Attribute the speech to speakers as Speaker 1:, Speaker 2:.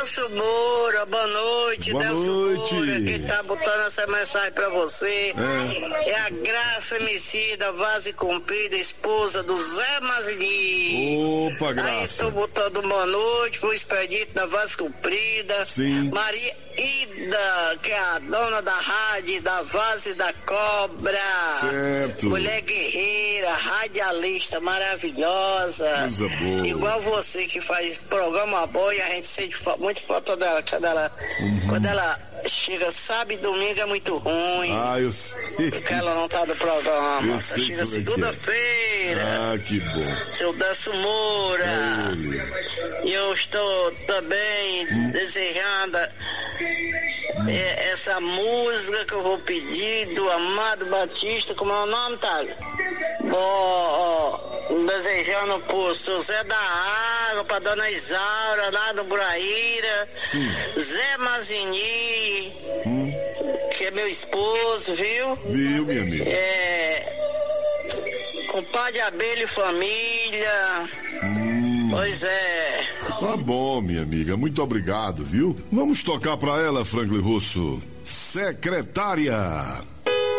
Speaker 1: Delcio Moura, boa noite,
Speaker 2: Boa
Speaker 1: Delcio
Speaker 2: noite.
Speaker 1: Moura. Quem tá botando essa mensagem pra você é a Graça Emicida, Vase Comprida, esposa do Zé Mazini.
Speaker 2: Opa, Graça.
Speaker 1: Aí estou botando boa noite pro Expedito da Vase Comprida.
Speaker 2: Sim.
Speaker 1: Maria Ida, que é a dona da rádio da Vase da Cobra.
Speaker 2: Certo.
Speaker 1: Mulher guerreira, radialista maravilhosa.
Speaker 2: Coisa boa.
Speaker 1: Igual você que faz programa bom e a gente sente muito falta dela quando ela chega sábado e domingo é muito ruim.
Speaker 2: Eu sei.
Speaker 1: Porque ela não tá no programa.
Speaker 2: Eu sei
Speaker 1: Chega
Speaker 2: como é que é.
Speaker 1: segunda-feira.
Speaker 2: Que bom.
Speaker 1: Seu Décio Moura. E eu estou também desejando essa música que eu vou pedir do Amado Batista. Como é o nome, Thalio? Desejando pro seu Zé da Água, pra dona Isaura lá do Buraíra.
Speaker 2: Sim.
Speaker 1: Zé Mazini, que é meu esposo, viu?
Speaker 2: Viu, minha amiga?
Speaker 1: Compadre Abelha e família. Pois é.
Speaker 2: Tá bom, minha amiga. Muito obrigado, viu? Vamos tocar pra ela, Franklin Russo. Secretária.